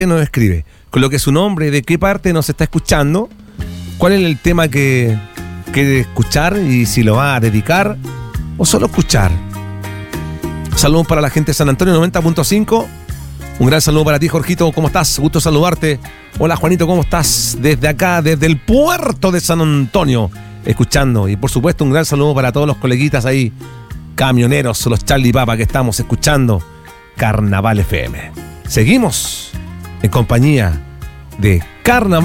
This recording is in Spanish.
nos escribe, coloque su nombre, de qué parte nos está escuchando, cuál es el tema que quiere escuchar y si lo va a dedicar o solo escuchar. Saludos para la gente de San Antonio 90.5. Un gran saludo para ti, Jorgito, ¿cómo estás? Gusto saludarte. Hola, Juanito, ¿cómo estás? Desde acá, desde el puerto de San Antonio, escuchando. Y por supuesto, un gran saludo para todos los coleguitas ahí, camioneros, los Charlie Papa, que estamos escuchando Carnaval FM. Seguimos en compañía de Carnaval.